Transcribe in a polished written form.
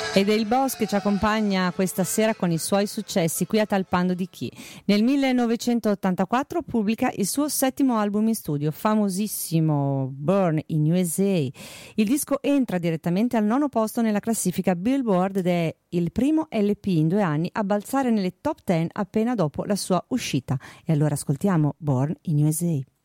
Ed è il boss che ci accompagna questa sera con i suoi successi qui a Talpando di Chi. Nel 1984 pubblica il suo settimo album in studio, famosissimo Born in USA. Il disco entra direttamente al 9° posto nella classifica Billboard ed è il primo LP in 2 anni a balzare nelle top 10 appena dopo la sua uscita. E allora ascoltiamo Born in USA.